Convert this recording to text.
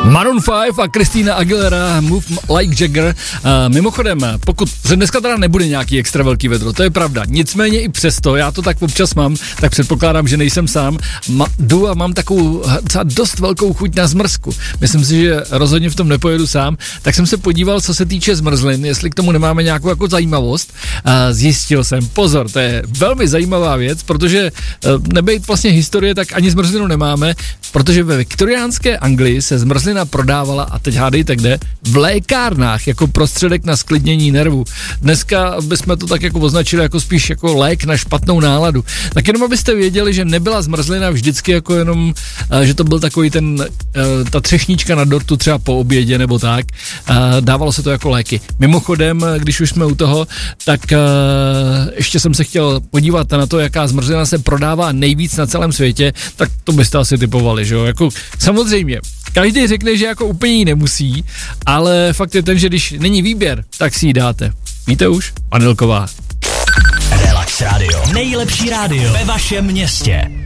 Maroon 5 a Christina Aguilera Move Like Jagger. Mimochodem, pokud se dneska teda nebude nějaký extra velký vedro, to je pravda. Nicméně i přesto, já to tak občas mám, tak předpokládám, že nejsem sám. Jdu a mám takovou dost velkou chuť na zmrzku. Myslím si, že rozhodně v tom nepojedu sám. Tak jsem se podíval, co se týče zmrzlin, jestli k tomu nemáme nějakou jako zajímavost. Zjistil jsem, pozor, to je velmi zajímavá věc, protože nebejt vlastně historie, tak ani zmrzlinu nemáme, protože ve viktoriánské Anglii se zmrzlina prodávala, a teď hádejte kde, v lékárnách jako prostředek na sklidnění nervů. Dneska bychom to tak jako označili jako spíš jako lék na špatnou náladu. Tak jenom abyste věděli, že nebyla zmrzlina vždycky jako jenom, že to byl takový ta třešnička na dortu třeba po obědě nebo tak. Dávalo se to jako léky. Mimochodem, když už jsme u toho, tak ještě jsem se chtěl podívat na to, jaká zmrzlina se prodává nejvíc na celém světě, tak to byste asi typovali, že jo? Jako, samozřejmě, každý řekne, že jako úplně jí nemusí, ale fakt je ten, že když není výběr, tak si ji dáte. Víte už? Panelková. Relax Radio. Nejlepší rádio ve vašem městě.